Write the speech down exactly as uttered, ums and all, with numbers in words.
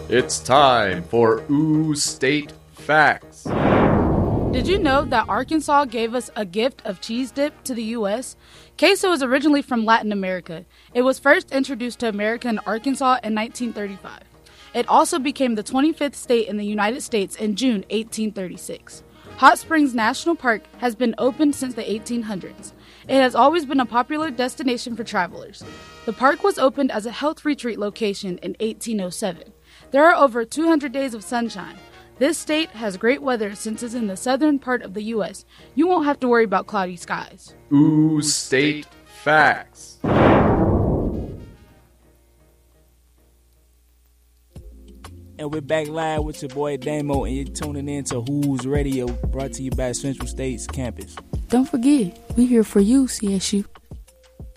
It's time for Ooh State Facts. Did you know that Arkansas gave us a gift of cheese dip to the U S? Queso is originally from Latin America. It was first introduced to America in Arkansas in nineteen thirty-five. It also became the twenty-fifth state in the United States in June eighteen thirty-six. Hot Springs National Park has been open since the eighteen hundreds. It has always been a popular destination for travelers. The park was opened as a health retreat location in eighteen oh seven. There are over two hundred days of sunshine. This state has great weather since it's in the southern part of the U S. You won't have to worry about cloudy skies. Ooh State Facts. And we're back live with your boy Damo, and you're tuning in to Who's Radio, brought to you by Central State's campus. Don't forget, we're here for you, C S U.